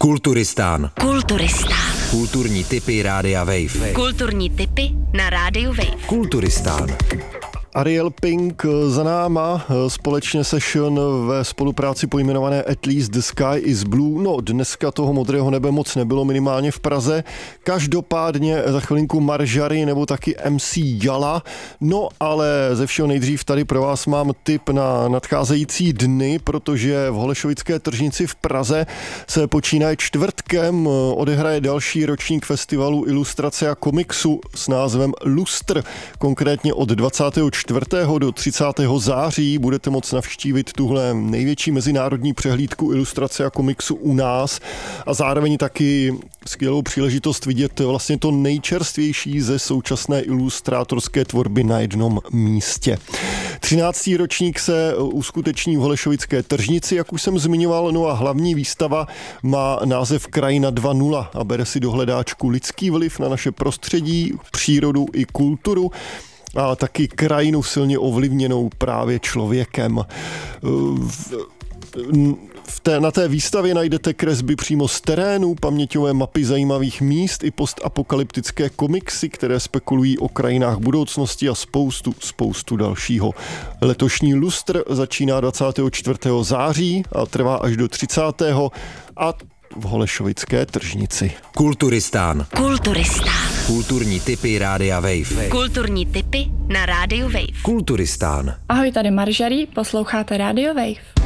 Kulturistán. Kulturistán. Kulturní tipy Rádia Wave. Kulturní tipy na Rádiu Wave. Kulturistán. Ariel Pink za náma, společně session ve spolupráci pojmenované At Least the Sky is Blue. No, dneska toho modrého nebe moc nebylo, minimálně v Praze. Každopádně za chvilinku Marjary nebo taky MC Jala. No, ale ze všeho nejdřív tady pro vás mám tip na nadcházející dny, protože v Holešovické tržnici v Praze se počínaje čtvrtkem, odehraje další ročník festivalu ilustrace a komiksu s názvem Lustr. Konkrétně od 24. do 30. září budete moct navštívit tuhle největší mezinárodní přehlídku ilustrace a komiksu u nás a zároveň taky skvělou příležitost vidět vlastně to nejčerstvější ze současné ilustrátorské tvorby na jednom místě. 13. ročník se uskuteční v Holešovické tržnici, jak už jsem zmiňoval, no a hlavní výstava má název Krajina 2.0 a bere si do hledáčku lidský vliv na naše prostředí, přírodu i kulturu a taky krajinu silně ovlivněnou právě člověkem. Na té výstavě najdete kresby přímo z terénu, paměťové mapy zajímavých míst i postapokalyptické komiksy, které spekulují o krajinách budoucnosti a spoustu dalšího. Letošní Lustr začíná 24. září a trvá až do 30. a v Holešovické tržnici. Kulturistán. Kulturistán. Kulturní tipy Rádia Wave. Kulturní tipy na Rádiu Wave. Kulturistán. Ahoj, tady Marjary, posloucháte Rádio Wave.